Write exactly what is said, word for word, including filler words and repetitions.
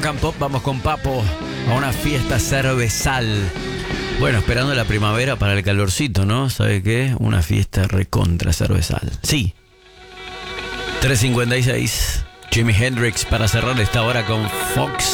and Pop, vamos con Papo a una fiesta cervezal. Bueno, esperando la primavera para el calorcito, ¿no? ¿Sabe qué? Una fiesta recontra cervezal. Sí. tres cincuenta y seis. Jimi Hendrix para cerrar esta hora con Fox.